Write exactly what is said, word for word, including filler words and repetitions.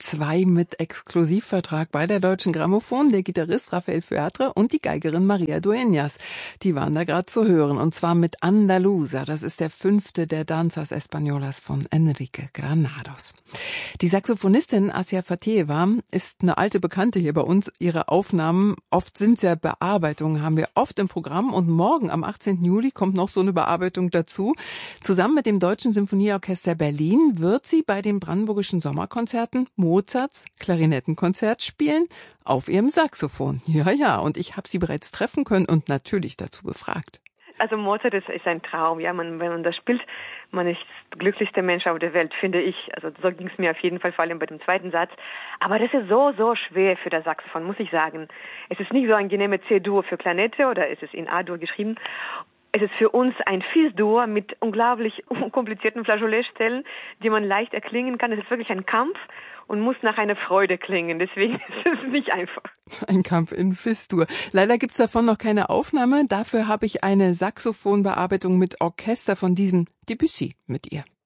zwei mit Exklusivvertrag bei der Deutschen Grammophon, der Gitarrist Rafael Fuertre und die Geigerin Maria Dueñas. Die waren da gerade zu hören, und zwar mit Andaluza. Das ist der fünfte der Danzas Españolas von Enrique Granados. Die Saxophonistin Asia Fateva ist eine alte Bekannte hier bei uns. Ihre Aufnahmen, oft sind es ja Bearbeitungen, haben wir oft im Programm, und morgen am achtzehnten Juli kommt noch so eine Bearbeitung dazu. Zusammen mit dem Deutschen Symphonieorchester Berlin wird sie bei den Brandenburgischen Sommerkonzerten Mozarts Klarinettenkonzert spielen auf ihrem Saxophon. Ja, ja, und ich habe sie bereits treffen können und natürlich dazu befragt. Also Mozart ist, ist ein Traum, ja, man, wenn man das spielt, man ist der glücklichste Mensch auf der Welt, finde ich. Also so ging es mir auf jeden Fall, vor allem bei dem zweiten Satz. Aber das ist so, so schwer für das Saxophon, muss ich sagen. Es ist nicht so ein genehme C-Dur für Klarinette, oder es ist in A-Dur geschrieben. Es ist für uns ein Fis-Dur mit unglaublich komplizierten Flageolettstellen, die man leicht erklingen kann. Es ist wirklich ein Kampf und muss nach einer Freude klingen. Deswegen ist es nicht einfach. Ein Kampf in Fis-Dur. Leider gibt's davon noch keine Aufnahme. Dafür habe ich eine Saxophonbearbeitung mit Orchester von diesem Debussy mit ihr.